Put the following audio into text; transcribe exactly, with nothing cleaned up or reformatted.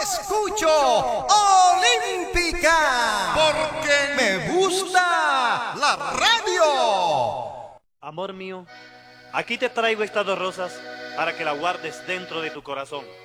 escucho Olímpica. Porque me gusta la radio. Amor mío, aquí te traigo estas dos rosas para que la guardes dentro de tu corazón.